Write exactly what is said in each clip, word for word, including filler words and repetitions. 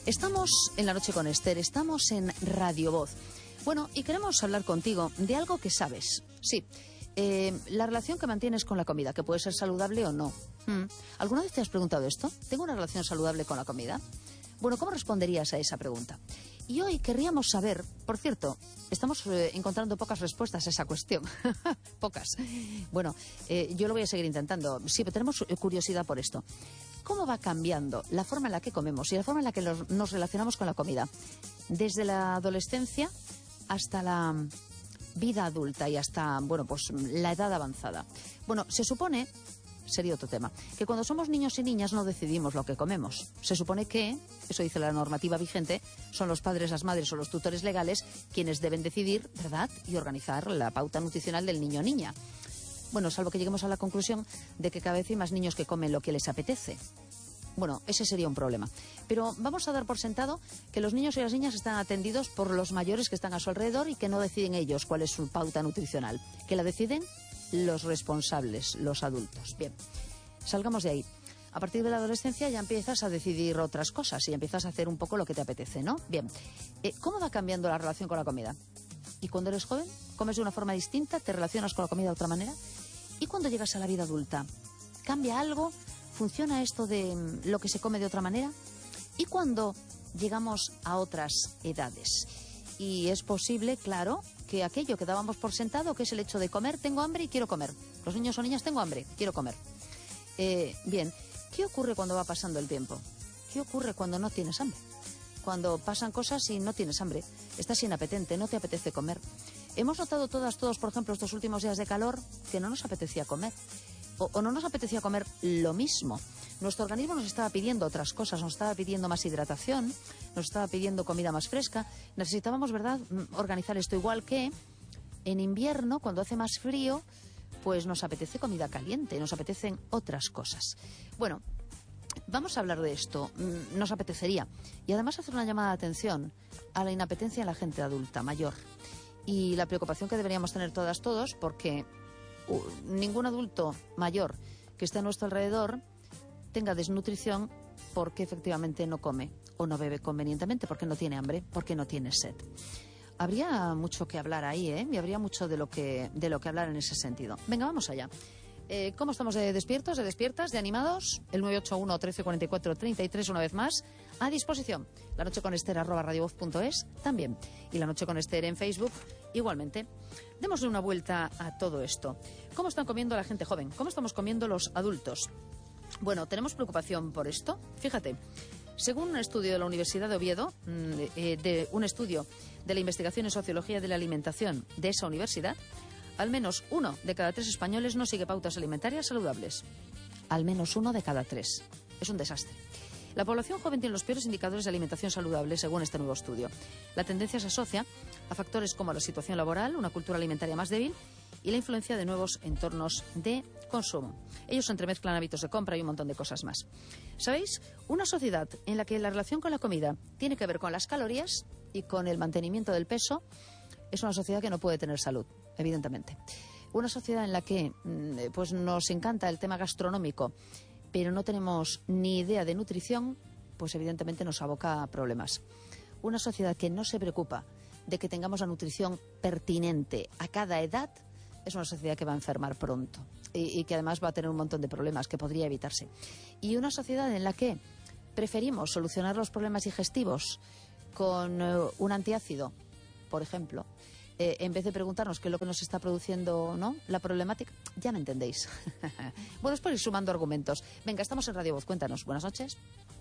Estamos en La Noche con Esther, estamos en Radio Voz. Bueno, y queremos hablar contigo de algo que sabes. Sí, eh, la relación que mantienes con la comida, que puede ser saludable o no. ¿Mm? ¿Alguna vez te has preguntado esto? ¿Tengo una relación saludable con la comida? Bueno, ¿cómo responderías a esa pregunta? Y hoy querríamos saber, por cierto, estamos eh, encontrando pocas respuestas a esa cuestión. Pocas. Bueno, eh, yo lo voy a seguir intentando. Sí, pero tenemos curiosidad por esto. ¿Cómo va cambiando la forma en la que comemos y la forma en la que los, nos relacionamos con la comida? Desde la adolescencia hasta la vida adulta y hasta, bueno, pues la edad avanzada. Bueno, se supone, sería otro tema, que cuando somos niños y niñas no decidimos lo que comemos. Se supone que, eso dice la normativa vigente, son los padres, las madres o los tutores legales quienes deben decidir, ¿verdad?, y organizar la pauta nutricional del niño o niña. Bueno, salvo que lleguemos a la conclusión de que cada vez hay más niños que comen lo que les apetece. Bueno, ese sería un problema. Pero vamos a dar por sentado que los niños y las niñas están atendidos por los mayores que están a su alrededor y que no deciden ellos cuál es su pauta nutricional. Que la deciden los responsables, los adultos. Bien, salgamos de ahí. A partir de la adolescencia ya empiezas a decidir otras cosas y empiezas a hacer un poco lo que te apetece, ¿no? Bien, eh, ¿cómo va cambiando la relación con la comida? ¿Y cuando eres joven? ¿Comes de una forma distinta? ¿Te relacionas con la comida de otra manera? ¿Y cuando llegas a la vida adulta? ¿Cambia algo? ¿Funciona esto de lo que se come de otra manera? ¿Y cuando llegamos a otras edades? Y es posible, claro, que aquello que dábamos por sentado, que es el hecho de comer, tengo hambre y quiero comer. Los niños o niñas, tengo hambre, quiero comer. Eh, bien, ¿qué ocurre cuando va pasando el tiempo? ¿Qué ocurre cuando no tienes hambre? Cuando pasan cosas y no tienes hambre, estás inapetente, no te apetece comer. Hemos notado todas, todos, por ejemplo, estos últimos días de calor, que no nos apetecía comer. O, o no nos apetecía comer lo mismo. Nuestro organismo nos estaba pidiendo otras cosas, nos estaba pidiendo más hidratación, nos estaba pidiendo comida más fresca. Necesitábamos, ¿verdad?, organizar esto, igual que en invierno, cuando hace más frío, pues nos apetece comida caliente, nos apetecen otras cosas. Bueno, vamos a hablar de esto, nos apetecería. Y además hacer una llamada de atención a la inapetencia en la gente adulta, mayor. Y la preocupación que deberíamos tener todas, todos, porque uh, ningún adulto mayor que esté a nuestro alrededor tenga desnutrición porque efectivamente no come o no bebe convenientemente, porque no tiene hambre, porque no tiene sed. Habría mucho que hablar ahí, ¿eh? Y habría mucho de lo que, de lo que hablar en ese sentido. Venga, vamos allá. Eh, ¿Cómo estamos de despiertos, de despiertas, de animados? El nueve ocho uno, trece cuarenta y cuatro, treinta y tres, una vez más, a disposición. La noche con Esther, arroba radiovoz punto es, también. Y La Noche con Esther en Facebook, igualmente. Démosle una vuelta a todo esto. ¿Cómo están comiendo la gente joven? ¿Cómo estamos comiendo los adultos? Bueno, ¿tenemos preocupación por esto? Fíjate, según un estudio de la Universidad de Oviedo, eh, de un estudio de la investigación en sociología de la alimentación de esa universidad, al menos uno de cada tres españoles no sigue pautas alimentarias saludables. Al menos uno de cada tres. Es un desastre. La población joven tiene los peores indicadores de alimentación saludable, según este nuevo estudio. La tendencia se asocia a factores como la situación laboral, una cultura alimentaria más débil y la influencia de nuevos entornos de consumo. Ellos entremezclan hábitos de compra y un montón de cosas más. ¿Sabéis? Una sociedad en la que la relación con la comida tiene que ver con las calorías y con el mantenimiento del peso es una sociedad que no puede tener salud, evidentemente. Una sociedad en la que pues nos encanta el tema gastronómico, pero no tenemos ni idea de nutrición, pues evidentemente nos aboca a problemas. Una sociedad que no se preocupa de que tengamos la nutrición pertinente a cada edad es una sociedad que va a enfermar pronto y, y que además va a tener un montón de problemas que podría evitarse. Y una sociedad en la que preferimos solucionar los problemas digestivos con uh, un antiácido, por ejemplo, eh, en vez de preguntarnos qué es lo que nos está produciendo, ¿no?, la problemática, ya me entendéis. Bueno, es por ir sumando argumentos. Venga, estamos en Radio Voz, cuéntanos. Buenas noches.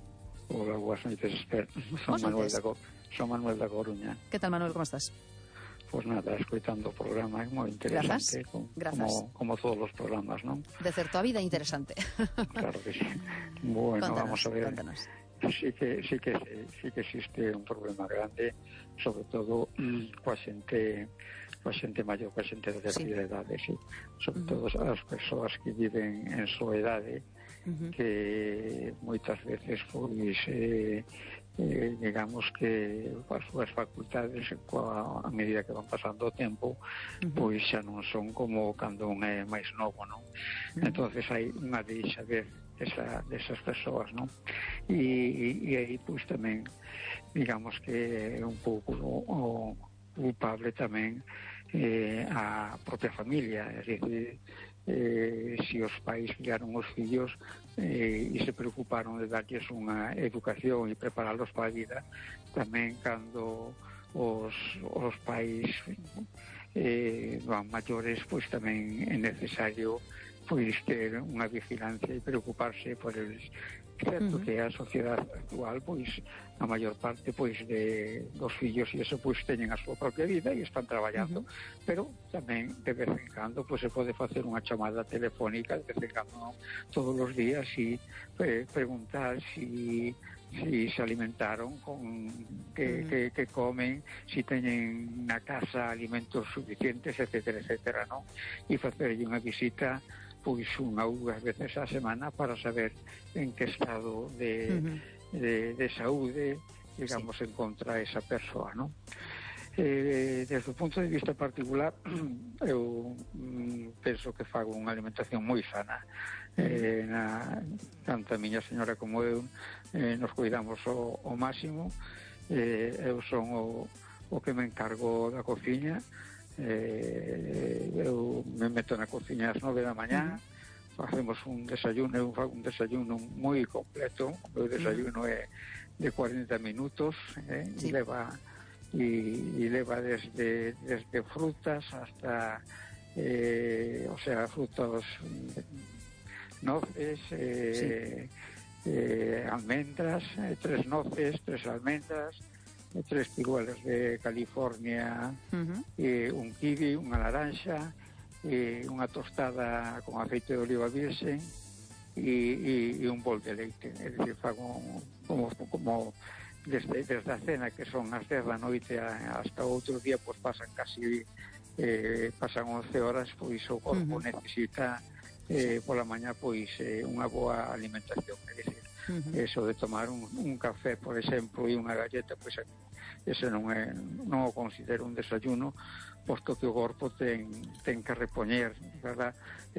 Hola, buenas noches, Esther. Son Manuel, da, son Manuel da Coruña. ¿Qué tal, Manuel? ¿Cómo estás? Pues nada, escuchando o programa, é moi interesante. Grazas. Como, Grazas. Como, como todos os programas, ¿no? De certo a vida interesante. Claro que sí. Bueno, Contanos, vamos a ver. Contanos. Sí que, sí, que, sí que existe un problema grande, sobre todo coa xente, coa xente maior, coa xente de terceira sí. idade, sí. Sobre uh-huh. todo as persoas que viven en súa idade, uh-huh. que moitas veces pois eh, eh, digamos que as súas facultades coa, a medida que van pasando o tempo uh-huh. pois xa non son como cando un é máis novo, non? Uh-huh. Entonces hai unha deixa ver desa, desas persoas, non? E, e aí, pois, tamén, digamos que é un pouco o, o culpable tamén eh, a propia familia, é dicir, eh, se os pais criaron os fillos eh, e se preocuparon de darlles unha educación e preparalos para a vida, tamén cando os, os pais eh, van maiores, pois tamén é necesario pois ter unha vigilancia e preocuparse por eles. Certo uh -huh. que a sociedade actual, pois, a maior parte, pois, de dos fillos e eso, pois, teñen a súa propia vida e están traballando, uh -huh. pero tamén, de vez en cando, pois, se pode facer unha chamada telefónica, de vez en cando, todos os días, e eh, preguntar si si se alimentaron, con que, uh -huh. que, que comen, si teñen na casa alimentos suficientes, etcétera, etcétera, non? E facerlle unha visita pois unha ou dúas veces á semana para saber en que estado de, uh -huh. de, de saúde, digamos, sí. encontra esa persoa, non? Eh, desde o punto de vista particular, eu mm, penso que fago unha alimentación moi sana. Eh, na, tanto a miña señora como eu eh, nos cuidamos o, o máximo. Eh, eu son o, o que me encargo da cociña. Eh, eu me meto na cociña ás nove da mañá, uh -huh. facemos un desayuno, eu fago un desayuno moi completo. O meu desayuno uh -huh. é de cuarenta minutos, eh, sí. e leva e, e leva desde desde frutas hasta eh, o sea, frutos, noces, eh, sí. eh, almendras, eh, tres noces, tres almendras, tres ciruelas de California, uh -huh. e un kiwi, unha laranxa, e unha tostada con aceite de oliva virgen e, e, e un bol de leite. É dicir, fago como, como desde, desde a cena, que son as dez da noite hasta outro día, pois pasan casi eh, pasan once horas, pois o corpo uh -huh. necesita eh, pola mañá pois eh, unha boa alimentación. É dicir, Uh -huh. eso de tomar un, un café, por exemplo, e unha galleta, pois ese non é, non o considero un desayuno, posto que o corpo ten, ten que repoñer, verdad,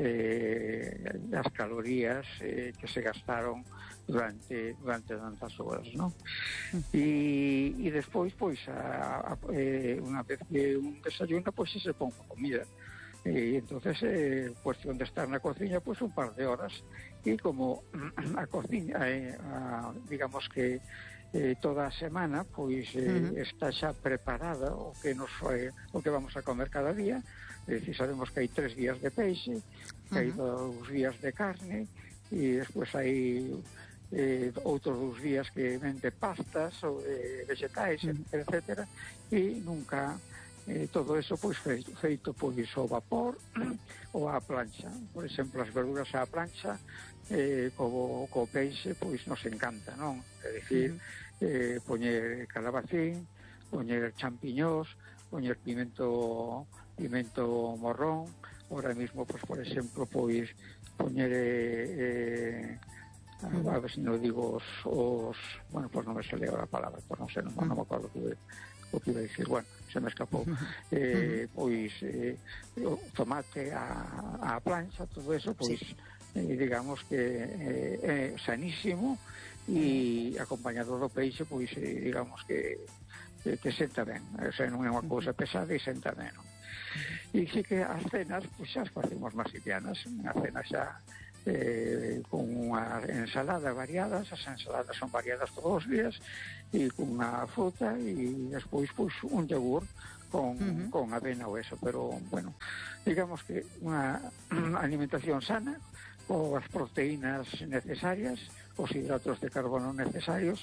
eh, as calorías eh, que se gastaron durante durante tantas horas, non? Uh -huh. e, e despois, pois, a, a, eh, unha vez que un desayuno, pois se pon a comida. E entonces eh, cuestión de estar na cociña pois un par de horas, e como a cociña eh, a, digamos que eh, toda a semana pois eh, uh -huh. está xa preparada o que nos eh, o que vamos a comer cada día. É dicir, sabemos que hai tres días de peixe, que hai uh -huh. dous días de carne, e despois hai eh, outros dous días que ven de pastas ou de vegetais, uh -huh. etcétera, e nunca Eh, todo eso pois feito, feito pois ao vapor ou á plancha. Por exemplo, as verduras á plancha, eh, co, co peixe pois nos encanta, non? É dicir, uh -huh. eh, poñer calabacín, poñer champiñós, poñer pimento pimento morrón. Ahora mismo, pois, por exemplo, pois poñer eh, eh, a ver se non digo os, os bueno, pois non me sale a palabra, pois non sei, non, non me acordo que o que iba a dicir, bueno, se me escapou. eh, pois eh, o tomate a, a plancha, todo eso, pois sí. eh, digamos que eh, é sanísimo, e acompañado do peixe, pois eh, digamos que, que que senta ben, o sea, non é unha cousa pesada e senta ben, non? E sí que as cenas, pois xa as facemos máis livianas, a cena xa eh, con unha ensalada variadas, as ensaladas son variadas todos os días, e con unha fruta, e despois pois un yogur con, uh -huh. con avena ou eso, pero bueno, digamos que unha alimentación sana, con as proteínas necesarias, os hidratos de carbono necesarios,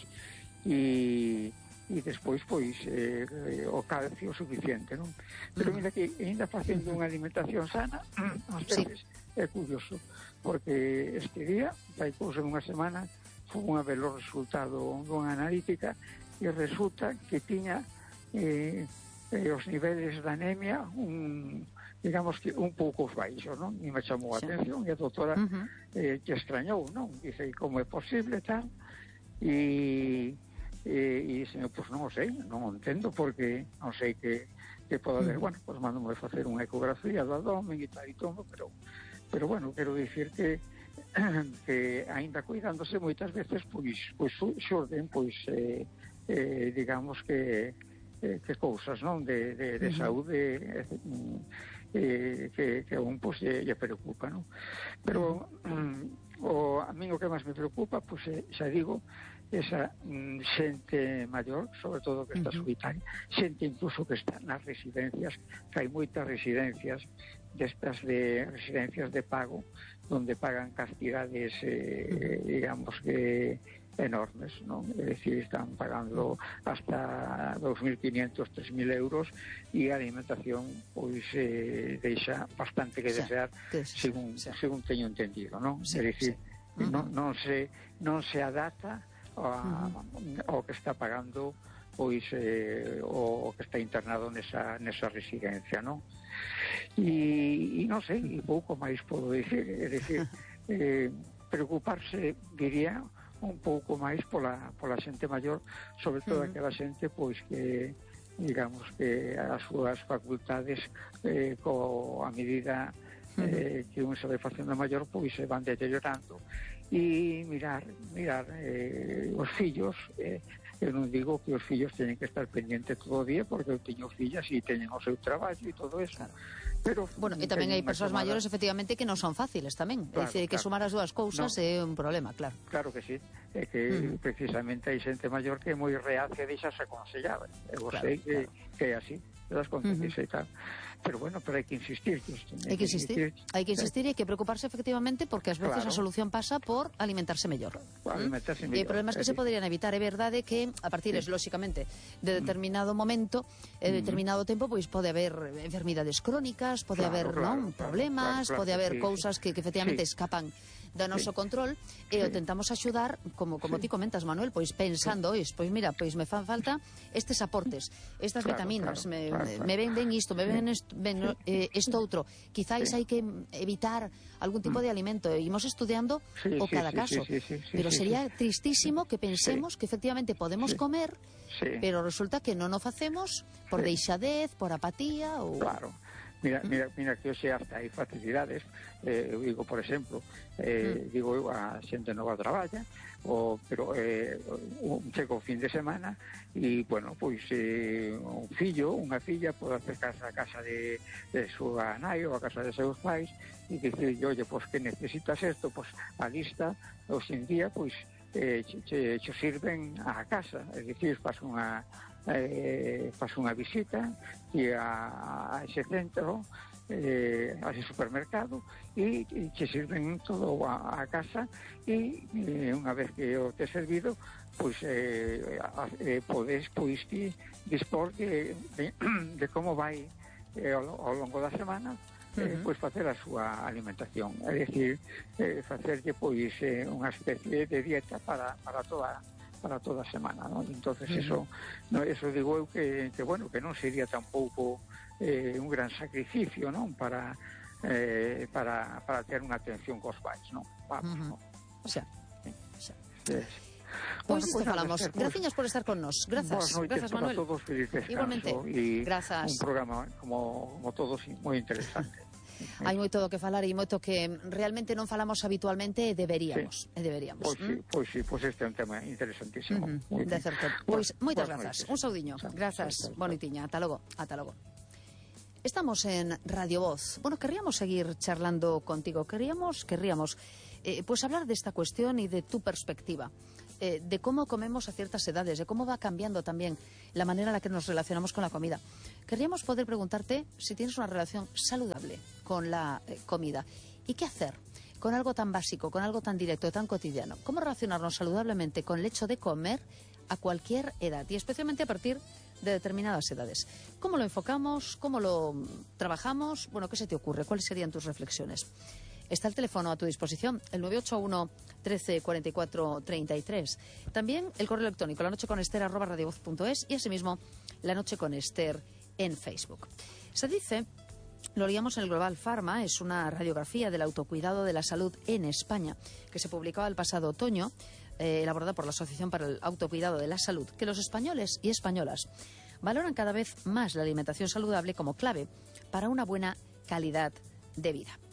e e despois pois eh, o calcio suficiente, non? Pero mira que ainda facendo unha alimentación sana, ás veces sí. é curioso, porque este día, fai cousa dunha semana, fui a ver o resultado dunha analítica, e resulta que tiña eh, eh, os niveles de anemia un, digamos que un pouco baixos, non? E me chamou a sí. atención, e a doutora uh -huh. eh, que extrañou, non? Dice, como é posible tal? E e, e dixen, pois non o sei, non o entendo, porque non sei que, que pode haber. Bueno, pois mandome facer unha ecografía do abdomen e tal e todo, pero pero bueno, quero dicir que que aínda cuidándose moitas veces pois, pois xorden pois eh, eh, digamos que eh, que cousas, non, de, de, de uh-huh. saúde eh, eh, que, que a un pois lle, lle preocupa, non? Pero um, o, a mí o que máis me preocupa, pois eh, xa digo, esa mm, xente maior, sobre todo que está uh-huh. solitaria, xente incluso que está nas residencias, que hai moitas residencias destas de residencias de pago, donde pagan cantidades, eh, digamos que enormes, non? É dicir, están pagando hasta dos mil quinientos, tres mil euros e a alimentación pois eh, deixa bastante que desear, sí, según, sí. según teño entendido, non? Sí, é dicir, sí. uh-huh. non, non, se, non se adapta a, uh-huh. ao que está pagando pois eh, o, o que está internado nesa, nesa residencia, non? E, e non sei, e pouco máis podo dicir, é dicir, eh, preocuparse, diría, un pouco máis pola, pola xente maior, sobre todo uh-huh. aquela xente pois que, digamos, que as súas facultades eh, co, a medida eh, que un se vai facendo maior, pois se van deteriorando. E mirar, mirar eh, os fillos, eh, eu non digo que os fillos teñen que estar pendientes todo o día, porque eu teño fillas e teñen o seu traballo e todo eso. Claro. Pero, bueno, e tamén hai persoas tomada... maiores, efectivamente, que non son fáciles tamén. Claro, é dicir, que claro. sumar as dúas cousas no. é un problema, claro. Claro que sí. É que mm. precisamente hai xente maior que é moi reacia de deixarse aconsellar. Eu claro, sei que, claro. que é así. Das contas uh-huh. que tal. Pero bueno, pero hai que insistir. Hai que insistir, hai que insistir e hai que preocuparse efectivamente, porque ás veces claro. a solución pasa por alimentarse mellor. Alimentarse ¿Mm? mellor. E problemas que se poderían evitar, é verdade que a partir, sí. lóxicamente, de determinado momento, de determinado uh-huh. tempo, pois pode haber enfermidades crónicas, pode claro, haber claro, non claro, problemas, claro, claro, pode haber sí, cousas que, que efectivamente sí. escapan do noso sí. control, e sí. o tentamos axudar, como como sí. ti comentas, Manuel, pois pensando, sí. pois mira, pois me fan falta estes aportes, estas claro, vitaminas, claro, me, claro, claro. me ven ben isto, me ven isto, ben, eh, isto outro. Quizáis sí. hai que evitar algún tipo de alimento, e imos estudiando sí, o sí, cada sí, caso. Sí, sí, sí, sí, pero sí, sería sí. tristísimo que pensemos sí. que efectivamente podemos sí. comer, sí. pero resulta que non o facemos por sí. deixadez, por apatía ou... Claro. Mira, mira, mira que hoxe hasta hai facilidades, eh, eu digo, por exemplo, eh, mm. digo eu, a xente nova traballa, o, pero eh, un chego o fin de semana e, bueno, pois eh, un fillo, unha filla pode acercarse a casa de, de súa nai ou a casa de seus pais e dicir, oye, pois que necesitas isto, pois a lista, hoxe en día, pois eh, che, che, che sirven a casa, é dicir, faz unha eh, faz unha visita e a, a ese centro, eh, a ese supermercado e, e che sirven todo a, a casa e eh, unha vez que o te servido, pois eh, eh, podes pois ti dispor de, de, de como vai eh, ao, ao longo da semana eh, uh-huh. pois facer a súa alimentación, é dicir, eh, facerlle pois eh, unha especie de dieta para, para toda para toda a semana, ¿no? Entonces uh-huh. eso, no, eso digo eu que, que bueno, que non sería tampouco eh, un gran sacrificio, ¿no? Para eh, para, para ter unha atención cos pais, ¿no? Vamos, uh-huh. ¿no? Xa, xa. Sí. Pois pues isto pues, falamos. Graciñas por estar con nos. Grazas, grazas Manuel. Para todos, feliz descanso. Igualmente. Grazas. Un programa como, como todos moi interesante. Hai moito do que falar e moito que realmente non falamos habitualmente e deberíamos, sí. e deberíamos. Pois sí, pois sí, pois este é un tema interesantísimo. Uh-huh. De certo. Pois moitas grazas. Un saudiño. Grazas. Bonitiña. Ata logo. Ata logo. Estamos en Radio Voz. Bueno, querríamos seguir charlando contigo. Queríamos, querríamos eh, pues hablar de esta cuestión y de tu perspectiva. Eh, de cómo comemos a ciertas edades, de cómo va cambiando también la manera en la que nos relacionamos con la comida. Querríamos poder preguntarte si tienes una relación saludable con la eh, comida. ¿Y qué hacer con algo tan básico, con algo tan directo, tan cotidiano? ¿Cómo relacionarnos saludablemente con el hecho de comer a cualquier edad? Y especialmente a partir de determinadas edades. ¿Cómo lo enfocamos? ¿Cómo lo trabajamos? Bueno, ¿qué se te ocurre? ¿Cuáles serían tus reflexiones? Está el teléfono a tu disposición, el nueve ocho uno, trece, cuarenta y cuatro, treinta y tres. También el correo electrónico, lanocheconester arroba radiovoz punto es, y asimismo La Noche con Ester en Facebook. Se dice, lo leíamos en el Global Pharma, es una radiografía del autocuidado de la salud en España, que se publicaba el pasado otoño, eh, elaborada por la Asociación para el Autocuidado de la Salud, que los españoles y españolas valoran cada vez más la alimentación saludable como clave para una buena calidad de vida.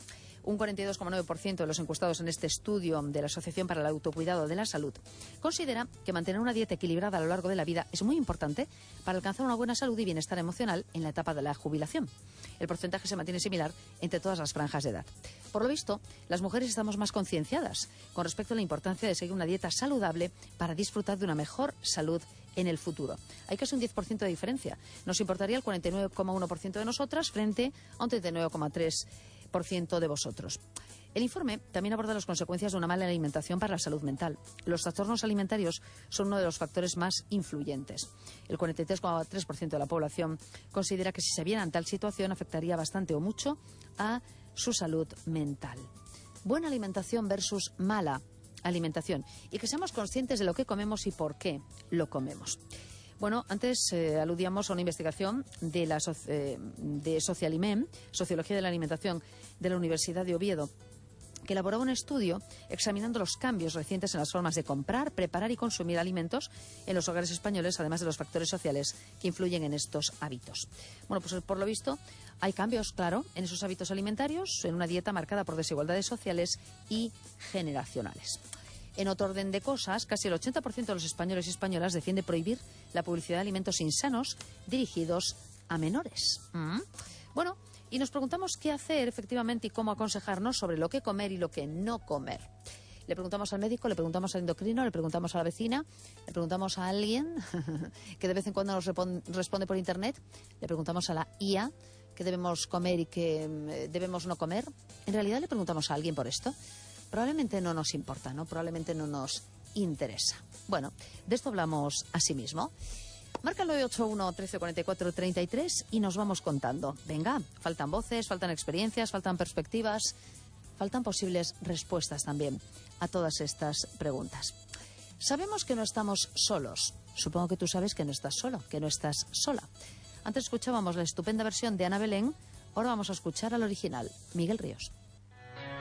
Un cuarenta y dos coma nueve por ciento de los encuestados en este estudio de la Asociación para el Autocuidado de la Salud considera que mantener una dieta equilibrada a lo largo de la vida es muy importante para alcanzar una buena salud y bienestar emocional en la etapa de la jubilación. El porcentaje se mantiene similar entre todas las franjas de edad. Por lo visto, las mujeres estamos más concienciadas con respecto a la importancia de seguir una dieta saludable para disfrutar de una mejor salud en el futuro. Hay casi un diez por ciento de diferencia. Nos importaría el cuarenta y nueve coma uno por ciento de nosotras frente a un treinta y nueve coma tres por ciento de vosotros. El informe también aborda las consecuencias de una mala alimentación para la salud mental. Los trastornos alimentarios son uno de los factores más influyentes. El cuarenta y tres coma tres por ciento de la población considera que si se viera en tal situación afectaría bastante o mucho a su salud mental. Buena alimentación versus mala alimentación. Y que seamos conscientes de lo que comemos y por qué lo comemos. Bueno, antes eh, aludíamos a una investigación de, la, eh, de Socialimem, Sociología de la Alimentación, de la Universidad de Oviedo, que elaboraba un estudio examinando los cambios recientes en las formas de comprar, preparar y consumir alimentos en los hogares españoles, además de los factores sociales que influyen en estos hábitos. Bueno, pues por lo visto hay cambios, claro, en esos hábitos alimentarios, en una dieta marcada por desigualdades sociales y generacionales. En otro orden de cosas, casi el ochenta por ciento de los españoles y españolas defiende prohibir la publicidad de alimentos insanos dirigidos a menores. ¿Mm? Bueno, y nos preguntamos qué hacer efectivamente y cómo aconsejarnos sobre lo que comer y lo que no comer. Le preguntamos al médico, le preguntamos al endocrino, le preguntamos a la vecina, le preguntamos a alguien que de vez en cuando nos responde por internet, le preguntamos a la I A qué debemos comer y qué debemos no comer. En realidad le preguntamos a alguien por esto. Probablemente no nos importa, ¿no? Probablemente no nos interesa. Bueno, de esto hablamos asimismo. Marca el nueve ocho uno, trece cuarenta y cuatro, treinta y tres y nos vamos contando. Venga, faltan voces, faltan experiencias, faltan perspectivas, faltan posibles respuestas también a todas estas preguntas. Sabemos que no estamos solos. Supongo que tú sabes que no estás solo, que no estás sola. Antes escuchábamos la estupenda versión de Ana Belén, ahora vamos a escuchar al original, Miguel Ríos.